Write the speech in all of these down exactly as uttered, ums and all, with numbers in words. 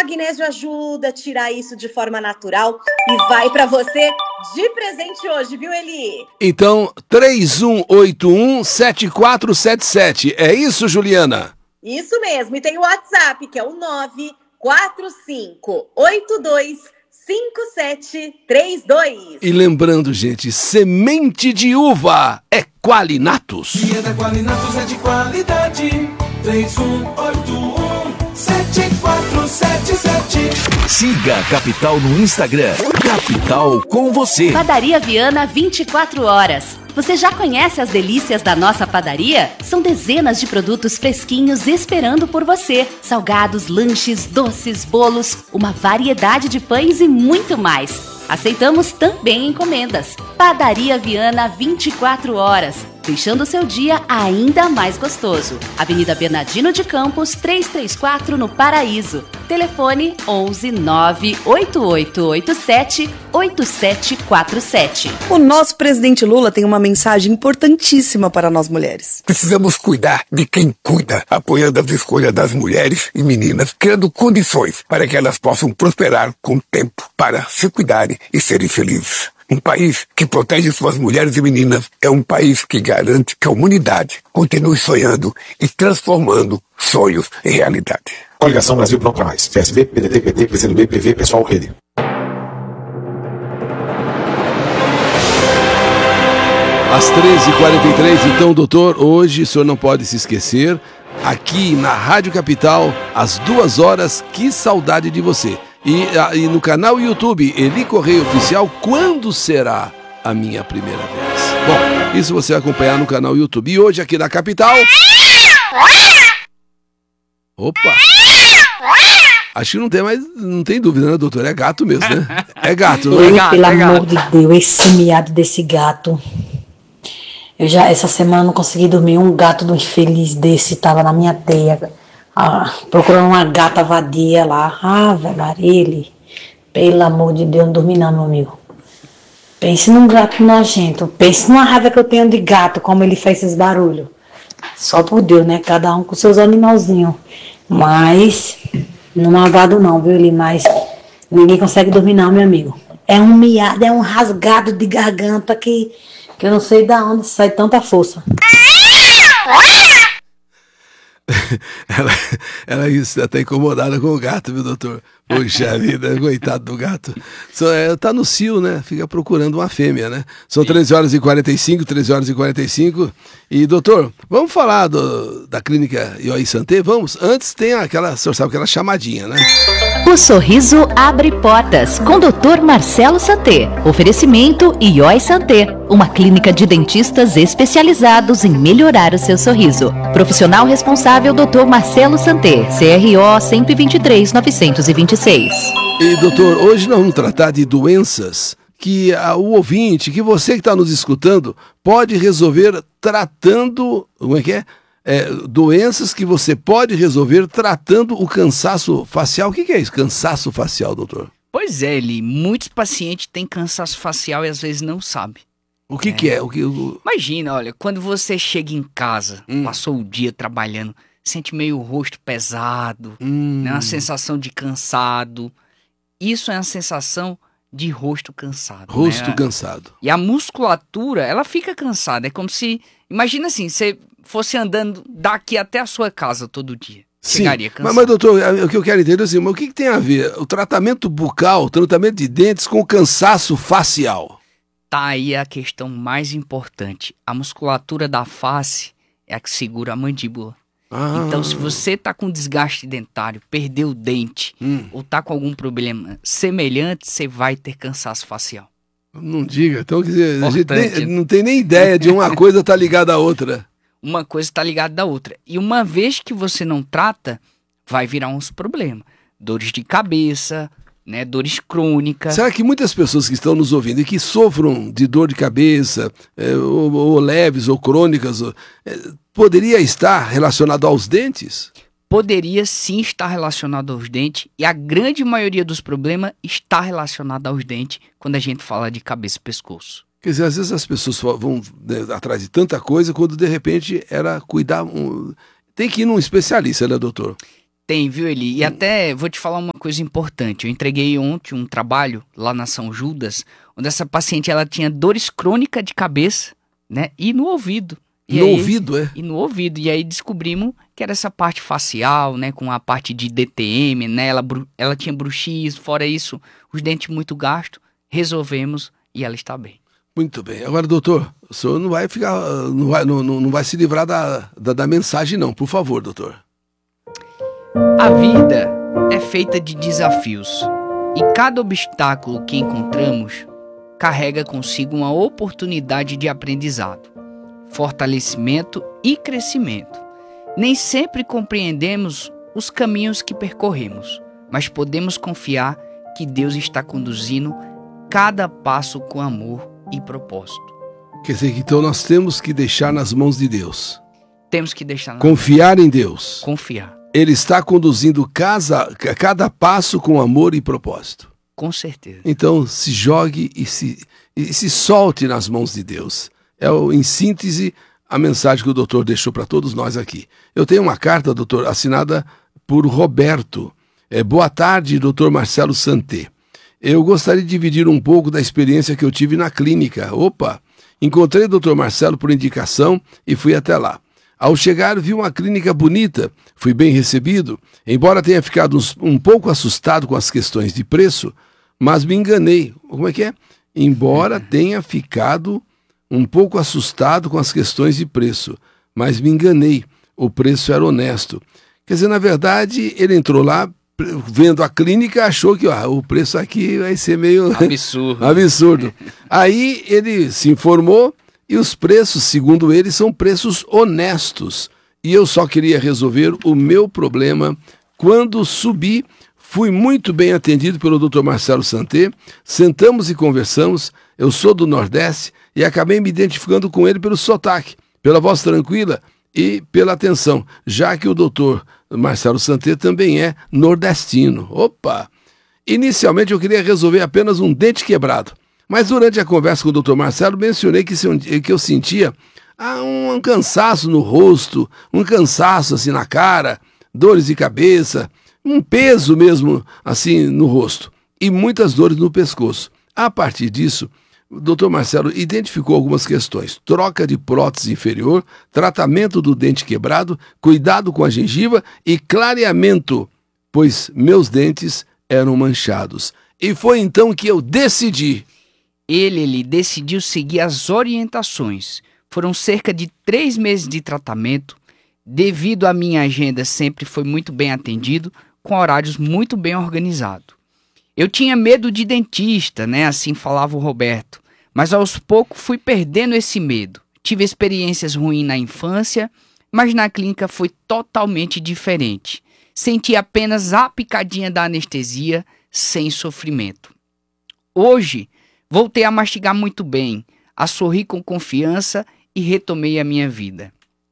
magnésio ajuda a tirar isso de forma natural e vai pra você de presente hoje, viu, Eli? Então, três um oito um sete quatro sete sete. É isso, Juliana? Isso mesmo. E tem o WhatsApp, que é o nove quatro cinco oito dois cinco sete três dois. E lembrando, gente, semente de uva é Qualinatus. Se é da Qualinatus é de qualidade. três um oito um sete quatro sete sete. Siga a Capital no Instagram. Capital com você. Padaria Viana vinte e quatro horas. Você já conhece as delícias da nossa padaria? São dezenas de produtos fresquinhos esperando por você. Salgados, lanches, doces, bolos, uma variedade de pães e muito mais. Aceitamos também encomendas. Padaria Viana vinte e quatro horas, deixando o seu dia ainda mais gostoso. Avenida Bernardino de Campos, trezentos e trinta e quatro, no Paraíso. Telefone onze nove oito oito oito sete oito sete quatro sete. O nosso presidente Lula tem uma mensagem importantíssima para nós mulheres. Precisamos cuidar de quem cuida, apoiando as escolhas das mulheres e meninas, criando condições para que elas possam prosperar com o tempo para se cuidarem e serem felizes. Um país que protege suas mulheres e meninas é um país que garante que a humanidade continue sonhando e transformando sonhos em realidade. Coligação Brasil Pronto pra Mais. P S B, P D T, P T, P C do B, P V, Pessoal, Rede. Às treze e quarenta e três, então, doutor, hoje o senhor não pode se esquecer, aqui na Rádio Capital, às duas horas, que saudade de você. E, e no canal YouTube, Eli Correia Oficial, quando será a minha primeira vez? Bom, isso você vai acompanhar no canal YouTube. E hoje aqui na Capital... Opa! Acho que não tem mais, não tem dúvida, né, doutor? É gato mesmo, né? É gato, não é? Ei, gato, pelo é amor gato. de Deus, esse miado desse gato. Eu já, essa semana, não consegui dormir. Um gato do infeliz desse tava na minha teia. Ah, procurando uma gata vadia lá. Ah, velho, ele. Pelo amor de Deus, não dormi não, meu amigo. Pense num gato nojento. Pense numa raiva que eu tenho de gato, como ele faz esses barulhos. Só por Deus, né? Cada um com seus animalzinhos. Mas, não malvado não, viu, ele? Mas ninguém consegue dormir não, meu amigo. É um miado, é um rasgado de garganta que, que eu não sei de onde sai tanta força. Ela, ela está até incomodada com o gato, viu, doutor? Poxa vida, coitado do gato. Só, é, tá no cio, né? Fica procurando uma fêmea, né? São treze horas e quarenta e cinco, treze horas e quarenta e cinco. E, doutor, vamos falar do, da clínica Ioi Santé? Vamos? Antes tem aquela, o senhor sabe, aquela chamadinha, né? O sorriso abre portas com doutor Marcelo Santé. Oferecimento Ioi Santé, uma clínica de dentistas especializados em melhorar o seu sorriso. Profissional responsável doutor Marcelo Santé, C R O cento e vinte e três, novecentos e vinte e seis. E, doutor, hoje nós vamos tratar de doenças que a, o ouvinte, que você que está nos escutando, pode resolver tratando, como é que é? É, doenças que você pode resolver tratando o cansaço facial. O que, que é isso, cansaço facial, doutor? Pois é, Eli, muitos pacientes têm cansaço facial e às vezes não sabem. O que é. que é? O que, o... Imagina, olha, quando você chega em casa, hum. passou o dia trabalhando, sente meio o rosto pesado, hum. né, uma sensação de cansado. Isso é uma sensação de rosto cansado. Rosto né? cansado. E a musculatura, ela fica cansada. É como se, imagina assim, você fosse andando daqui até a sua casa todo dia. Sim, chegaria cansado. Mas, mas, doutor, o que eu quero entender é assim, mas o que, que tem a ver o tratamento bucal, o tratamento de dentes com o cansaço facial? Tá aí a questão mais importante. A musculatura da face é a que segura a mandíbula. Ah. Então, se você tá com desgaste dentário, perdeu o dente, hum. ou tá com algum problema semelhante, você vai ter cansaço facial. Não diga. Então, quer dizer, a gente nem, não tem nem ideia de uma coisa estar tá ligada à outra. Uma coisa está ligada da outra. E uma vez que você não trata, vai virar uns problemas. Dores de cabeça, né, dores crônicas. Será que muitas pessoas que estão nos ouvindo e que sofram de dor de cabeça, é, ou, ou leves ou crônicas, ou, é, poderia estar relacionado aos dentes? Poderia sim estar relacionado aos dentes. E a grande maioria dos problemas está relacionada aos dentes quando a gente fala de cabeça e pescoço. Quer dizer, às vezes as pessoas vão, né, atrás de tanta coisa, quando de repente era cuidar... Um... Tem que ir num especialista, né, doutor? Tem, viu, Eli? E até vou te falar uma coisa importante. Eu entreguei ontem um trabalho lá na São Judas, onde essa paciente ela tinha dores crônicas de cabeça, né? E no ouvido. E no aí, ouvido, é? E no ouvido. E aí descobrimos que era essa parte facial, né? Com a parte de D T M, né? Ela, ela tinha bruxismo, fora isso, os dentes muito gastos. Resolvemos e ela está bem. Muito bem. Agora, doutor, o senhor não vai ficar, não vai, não, não vai se livrar da, da, da mensagem, não. Por favor, doutor. A vida é feita de desafios e cada obstáculo que encontramos carrega consigo uma oportunidade de aprendizado, fortalecimento e crescimento. Nem sempre compreendemos os caminhos que percorremos, mas podemos confiar que Deus está conduzindo cada passo com amor e propósito. Quer dizer, então nós temos que deixar nas mãos de Deus. Temos que deixar nas Confiar em Deus. Confiar. Ele está conduzindo casa, cada passo com amor e propósito. Com certeza. Então, se jogue e se, e se solte nas mãos de Deus. É, em síntese, a mensagem que o doutor deixou para todos nós aqui. Eu tenho uma carta, doutor, assinada por Roberto. É, boa tarde, doutor Marcelo Santé. Eu gostaria de dividir um pouco da experiência que eu tive na clínica. Opa! Encontrei o doutor Marcelo por indicação e fui até lá. Ao chegar, vi uma clínica bonita, fui bem recebido, embora tenha ficado uns, um pouco assustado com as questões de preço, mas me enganei. Como é que é? Embora tenha ficado um pouco assustado com as questões de preço, mas me enganei. O preço era honesto. Quer dizer, na verdade, ele entrou lá, vendo a clínica, achou que ó, o preço aqui vai ser meio absurdo. absurdo. Aí ele se informou e os preços, segundo ele, são preços honestos. E eu só queria resolver o meu problema. Quando subi, fui muito bem atendido pelo doutor Marcelo Santé. Sentamos e conversamos. Eu sou do Nordeste e acabei me identificando com ele pelo sotaque, pela voz tranquila e pela atenção, já que o doutor Marcelo Santé também é nordestino. Opa! Inicialmente eu queria resolver apenas um dente quebrado. Mas durante a conversa com o doutor Marcelo, mencionei que, se, que eu sentia ah, um cansaço no rosto, um cansaço assim na cara, dores de cabeça, um peso mesmo assim no rosto e muitas dores no pescoço. A partir disso, o doutor Marcelo identificou algumas questões: troca de prótese inferior, tratamento do dente quebrado, cuidado com a gengiva e clareamento, pois meus dentes eram manchados. E foi então que eu decidi... Ele, ele decidiu seguir as orientações. Foram cerca de três meses de tratamento. Devido à minha agenda, sempre foi muito bem atendido, com horários muito bem organizados. Eu tinha medo de dentista, né? Assim falava o Roberto. Mas aos poucos fui perdendo esse medo. Tive experiências ruins na infância, mas na clínica foi totalmente diferente. Senti apenas a picadinha da anestesia, sem sofrimento. Hoje, voltei a mastigar muito bem, a sorrir com confiança e retomei a minha vida.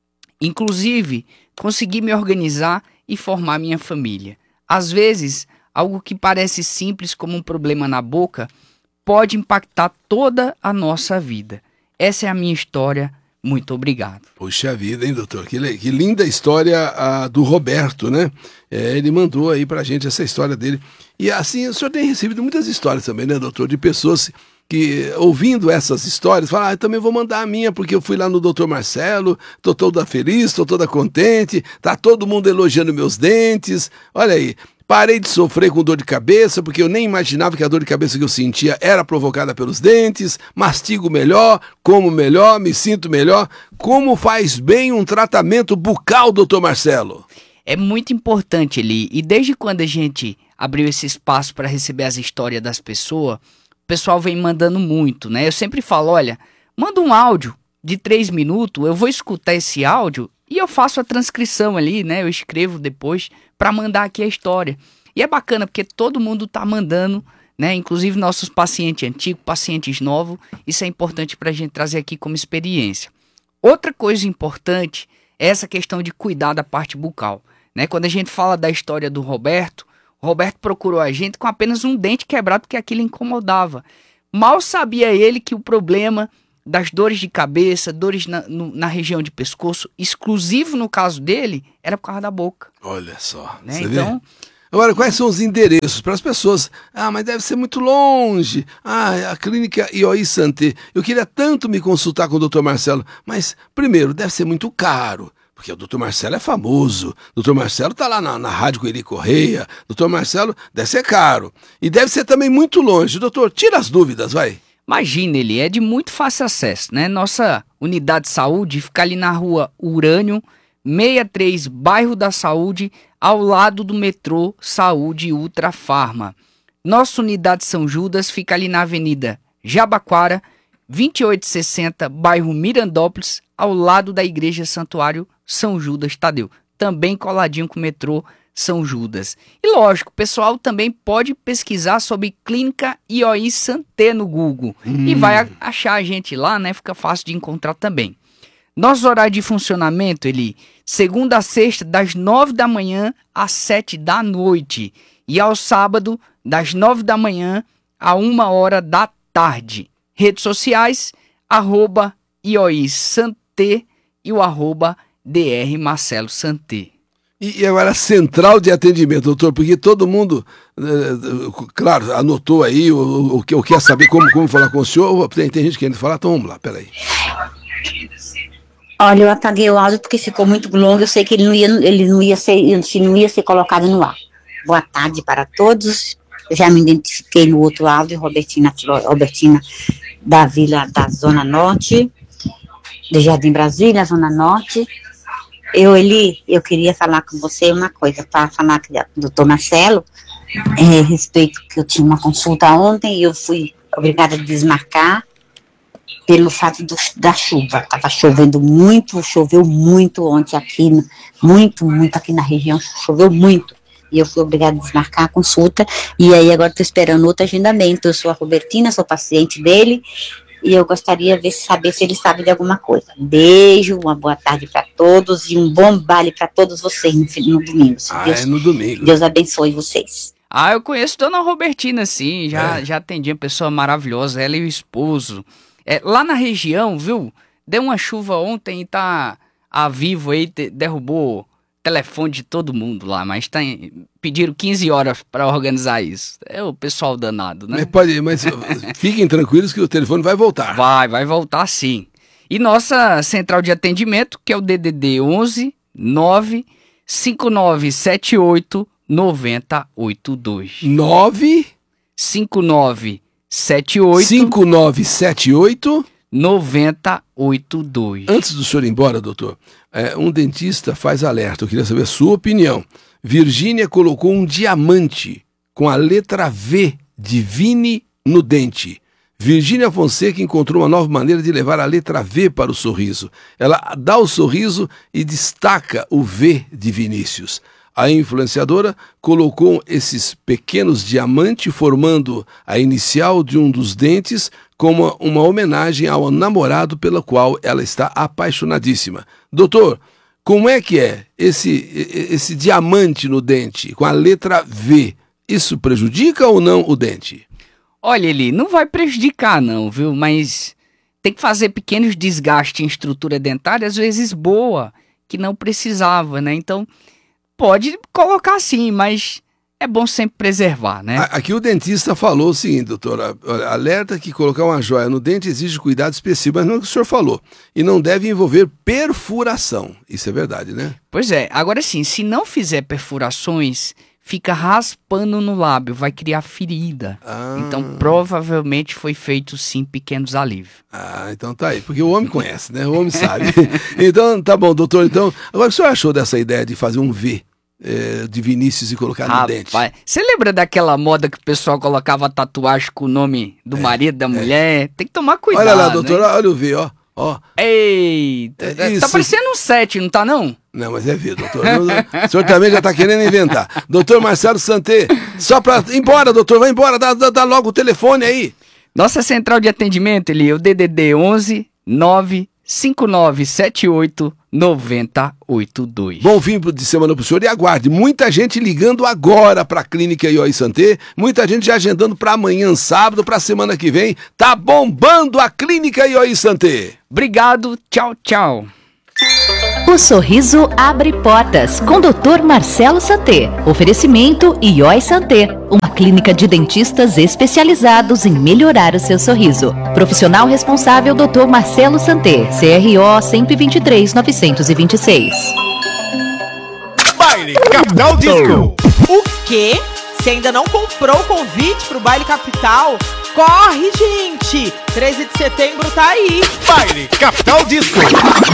Inclusive, consegui me organizar e formar minha família. Às vezes, algo que parece simples como um problema na boca pode impactar toda a nossa vida. Essa é a minha história. Muito obrigado. Poxa vida, hein, doutor? Que, que linda história a do Roberto, né? É, ele mandou aí pra gente essa história dele. E assim, o senhor tem recebido muitas histórias também, né, doutor? De pessoas que, ouvindo essas histórias, falam, ah, eu também vou mandar a minha, porque eu fui lá no doutor Marcelo, tô toda feliz, tô toda contente, tá todo mundo elogiando meus dentes. Olha aí. Parei de sofrer com dor de cabeça, porque eu nem imaginava que a dor de cabeça que eu sentia era provocada pelos dentes. Mastigo melhor, como melhor, me sinto melhor. Como faz bem um tratamento bucal, doutor Marcelo? É muito importante, Eli. E desde quando a gente abriu esse espaço para receber as histórias das pessoas, o pessoal vem mandando muito, né? Eu sempre falo, olha, manda um áudio de três minutos, eu vou escutar esse áudio e eu faço a transcrição ali, né? Eu escrevo depois para mandar aqui a história. E é bacana porque todo mundo tá mandando, né? Inclusive nossos pacientes antigos, pacientes novos. Isso é importante para a gente trazer aqui como experiência. Outra coisa importante é essa questão de cuidar da parte bucal, né? Quando a gente fala da história do Roberto, o Roberto procurou a gente com apenas um dente quebrado porque aquilo incomodava. Mal sabia ele que o problema das dores de cabeça, dores na, no, na região de pescoço, exclusivo no caso dele, era por causa da boca. Olha só. Né? Você Então, vê? Agora, quais são os endereços para as pessoas? Ah, mas deve ser muito longe. Ah, a clínica I O I Santé. Eu queria tanto me consultar com o doutor Marcelo, mas, primeiro, deve ser muito caro. Porque o doutor Marcelo é famoso, o doutor Marcelo está lá na, na rádio com Eli Correia, o doutor Marcelo deve ser caro. E deve ser também muito longe. Doutor, tira as dúvidas, vai. imagina, ele é de muito fácil acesso, né? Nossa unidade de saúde fica ali na rua Urânio, sessenta e três, bairro da Saúde, ao lado do metrô Saúde Ultra Farma. Nossa unidade São Judas fica ali na avenida Jabaquara, vinte e oito sessenta, bairro Mirandópolis, ao lado da Igreja Santuário São Judas Tadeu, também coladinho com o metrô São Judas. E lógico, o pessoal também pode pesquisar sobre Clínica I O I Santé no Google hum. e vai achar a gente lá, né? Fica fácil de encontrar também. Nosso horário de funcionamento, ele segunda a sexta, das nove da manhã às sete da noite. E ao sábado, das nove da manhã a uma hora da tarde. Redes sociais, arroba I O I Santé e o arroba D R Marcelo Santé. E agora, central de atendimento, doutor, porque todo mundo, claro, anotou aí, o, o, o quer saber como, como falar com o senhor, tem, tem gente querendo falar, então vamos lá, peraí. Olha, eu apaguei o áudio porque ficou muito longo, eu sei que ele não ia, ele não ia, ser, não ia ser colocado no ar. Boa tarde para todos, eu já me identifiquei no outro áudio, Robertina, Robertina da Vila da Zona Norte, do Jardim Brasília, Zona Norte. Eu, Eli, eu queria falar com você uma coisa, para falar com o doutor Marcelo, é, a respeito que eu tinha uma consulta ontem e eu fui obrigada a desmarcar pelo fato do, da chuva. Estava chovendo muito, choveu muito ontem aqui, muito, muito aqui na região, choveu muito. E eu fui obrigada a desmarcar a consulta, e aí agora estou esperando outro agendamento. Eu sou a Robertina, sou paciente dele, e eu gostaria de ver, saber se ele sabe de alguma coisa. Um beijo, uma boa tarde para todos e um bom baile para todos vocês no, no domingo. Ah, Deus, é no domingo. Deus abençoe vocês. Ah, eu conheço Dona Robertina, sim, já, É. já atendi uma pessoa maravilhosa, ela e o esposo. É, lá na região, viu, deu uma chuva ontem e tá a Vivo aí, te, derrubou telefone de todo mundo lá, mas tá em, pediram quinze horas para organizar isso. É o pessoal danado, né? Mas, pode, mas fiquem tranquilos que o telefone vai voltar. Vai, vai voltar sim. E nossa central de atendimento, que é o D D D onze nove cinco nove sete oito nove zero oito dois. nove cinco nove sete oito cinco nove sete oito nove zero oito dois. Antes do senhor ir embora, doutor, é, um dentista faz alerta. Eu queria saber a sua opinião. Virgínia colocou um diamante com a letra V de Vini no dente. Virgínia Fonseca encontrou uma nova maneira de levar a letra V para o sorriso. Ela dá o sorriso e destaca o V de Vinícius. A influenciadora colocou esses pequenos diamantes formando a inicial de um dos dentes como uma homenagem ao namorado pelo qual ela está apaixonadíssima. Doutor, como é que é esse, esse diamante no dente com a letra V? Isso prejudica ou não o dente? Olha, ele não vai prejudicar não, viu? Mas tem que fazer pequenos desgastes em estrutura dentária, às vezes boa, que não precisava, né? Então, pode colocar sim, mas é bom sempre preservar, né? Aqui o dentista falou o seguinte, doutora, alerta que colocar uma joia no dente exige cuidado específico, mas não é o que o senhor falou. E não deve envolver perfuração. Isso é verdade, né? Pois é, agora sim, se não fizer perfurações, fica raspando no lábio, vai criar ferida. Ah. Então, provavelmente foi feito sim pequenos alívios. Ah, então tá aí, porque o homem conhece, né? O homem sabe. Então, tá bom, doutor. Então, agora o senhor achou dessa ideia de fazer um V é, de Vinícius e colocar no Rapaz, dente? você lembra daquela moda que o pessoal colocava tatuagem com o nome do é, marido, da mulher? É. Tem que tomar cuidado. Olha lá, doutor, né? Olha o V, ó. Ó. Eita, é tá parecendo um sete, não tá não? Não, mas é V, doutor. O senhor também já tá querendo inventar. Doutor Marcelo Santé, só pra ir embora, doutor, vai embora, dá, dá, dá logo o telefone aí. Nossa central de atendimento, ele é o D D D onze nove cinco nove sete oito nove zero oito dois. Bom fim de semana pro senhor e aguarde. Muita gente ligando agora pra Clínica Ioy Santé, muita gente já agendando pra amanhã, sábado, pra semana que vem. Tá bombando a Clínica Ioy Santé. Obrigado, tchau, tchau. O sorriso abre portas com doutor Marcelo Santé. Oferecimento Ioy Santé, uma clínica de dentistas especializados em melhorar o seu sorriso. Profissional responsável doutor Marcelo Santé, C R O cento e vinte e três, novecentos e vinte e seis. Baile Capital Disco. O quê? Você ainda não comprou o convite pro Baile Capital? Corre, gente! treze de setembro tá aí. Baile Capital Disco.